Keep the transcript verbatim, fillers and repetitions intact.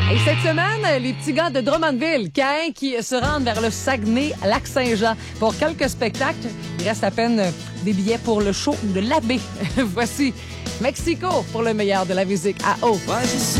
Et cette semaine, les petits gars de Drummondville, Caen, qui se rendent vers le Saguenay-Lac-Saint-Jean pour quelques spectacles. Il reste à peine des billets pour le show de l'abbé. Voici Mexico pour le meilleur de la musique à eau.